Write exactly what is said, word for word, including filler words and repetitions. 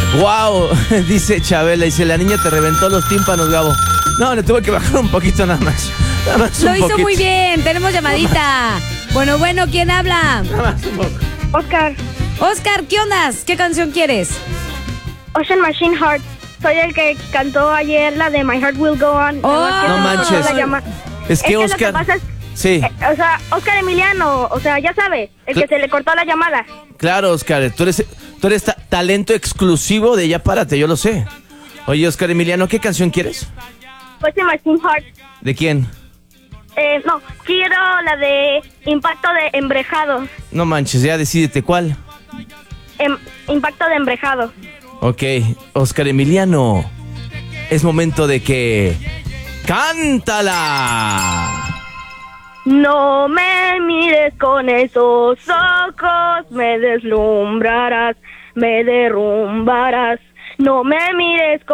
Wow, dice Chabela, dice, la niña te reventó los tímpanos, Gabo. No, le tuve que bajar un poquito nada más. Nada más Lo un hizo poquito. muy bien, tenemos llamadita. Bueno, bueno, ¿quién habla? Nada más un poco. Oscar, Oscar, ¿qué onda? ¿Qué canción quieres? Ocean Machine Heart. Soy el que cantó ayer la de My Heart Will Go On. Oh, Nada más que no se me manches. cortó la llama- Es que Es que Oscar... lo que pasa es, Sí, eh, o sea, Oscar Emiliano, o sea, ya sabe, el Cl- que se le cortó la llamada. claro, Oscar, tú eres, tú eres ta- talento exclusivo de Ya Párate, yo lo sé. Oye, Oscar Emiliano, ¿qué canción quieres? Ocean Machine Heart. ¿De quién? Eh, no, quiero la de Impacto de Embrejado. No manches, ya decídete cuál. Em- impacto de Embrejado. Ok, Oscar Emiliano, es momento de que... ¡Cántala! No me mires con esos ojos, me deslumbrarás, me derrumbarás. No me mires con